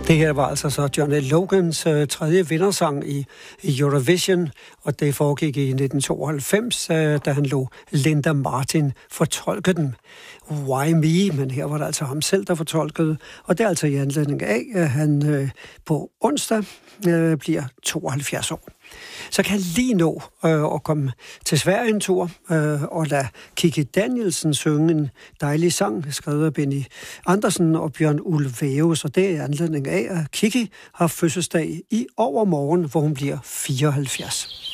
Det her var altså så Johnny Logans tredje vindersang i Eurovision, og det foregik i 1992, da han lod Linda Martin fortolke den. Why Me? Men her var det altså ham selv, der fortolkede, og det er altså i anledning af, at han på onsdag bliver 72 år. Så kan han lige nå at komme til Sverige en tur og lade Kikki Danielsen synge en dejlig sang, skrevet af Benny Andersen og Bjørn Ulvaeus, og det er anledning af, at Kikki har fødselsdag i overmorgen, hvor hun bliver 74.